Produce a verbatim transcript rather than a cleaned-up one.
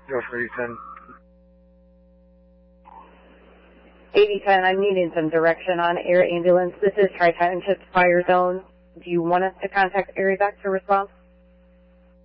Go for eighty ten. eighty ten, I'm needing some direction on air ambulance. This is Tri-Township Fire Zone. Do you want us to contact Air Evac to respond?